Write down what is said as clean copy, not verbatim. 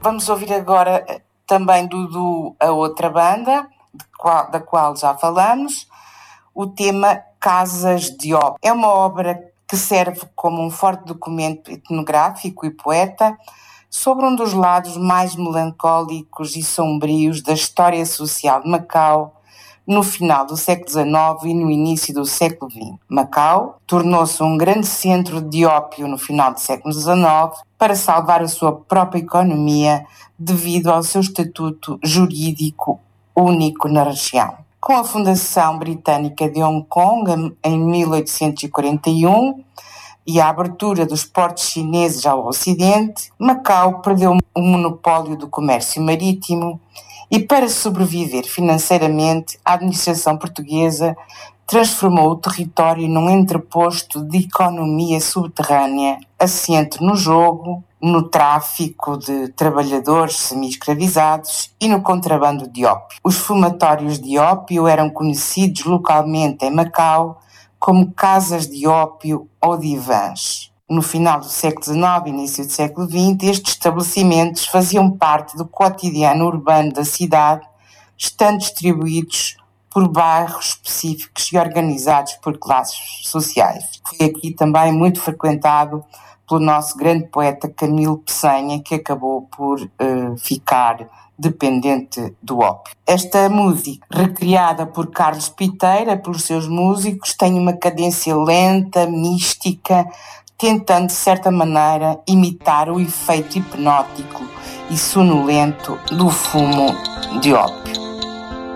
Vamos ouvir agora também a outra banda, da qual já falamos, o tema Casas de Ópio. É uma obra que serve como um forte documento etnográfico e poeta sobre um dos lados mais melancólicos e sombrios da história social de Macau no final do século XIX e no início do século XX. Macau tornou-se um grande centro de ópio no final do século XIX para salvar a sua própria economia devido ao seu estatuto jurídico único na região. Com a fundação britânica de Hong Kong em 1841 e a abertura dos portos chineses ao Ocidente, Macau perdeu o monopólio do comércio marítimo e, para sobreviver financeiramente, a administração portuguesa transformou o território num entreposto de economia subterrânea, assente no jogo, no tráfico de trabalhadores semi-escravizados e no contrabando de ópio. Os fumatórios de ópio eram conhecidos localmente em Macau como casas de ópio ou divãs. No final do século XIX e início do século XX, estes estabelecimentos faziam parte do cotidiano urbano da cidade, estando distribuídos por bairros específicos e organizados por classes sociais. Foi aqui também muito frequentado pelo nosso grande poeta Camilo Peçanha, que acabou por ficar dependente do ópio. Esta música, recriada por Carlos Piteira, pelos seus músicos, tem uma cadência lenta, mística, tentando, de certa maneira, imitar o efeito hipnótico e sonolento do fumo de ópio.